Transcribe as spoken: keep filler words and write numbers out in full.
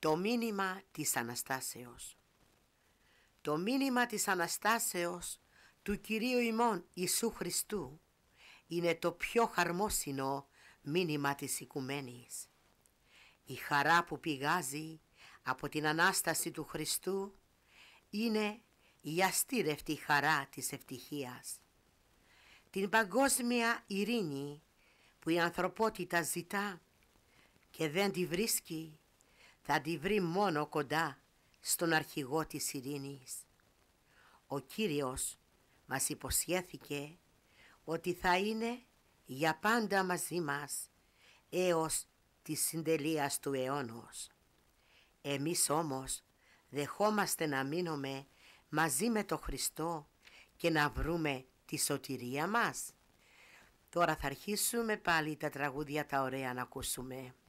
Το μήνυμα της Αναστάσεως. Το μήνυμα της Αναστάσεως του Κυρίου ημών Ιησού Χριστού είναι το πιο χαρμόσυνο μήνυμα της οικουμένης. Η χαρά που πηγάζει από την Ανάσταση του Χριστού είναι η αστήρευτη χαρά της ευτυχίας. Την παγκόσμια ειρήνη που η ανθρωπότητα ζητά και δεν τη βρίσκει, θα τη βρει μόνο κοντά στον αρχηγό της ειρήνης. Ο Κύριος μας υποσχέθηκε ότι θα είναι για πάντα μαζί μας έως της συντελείας του αιώνος. Εμείς όμως δεχόμαστε να μείνουμε μαζί με τον Χριστό και να βρούμε τη σωτηρία μας. Τώρα θα αρχίσουμε πάλι τα τραγούδια τα ωραία να ακούσουμε.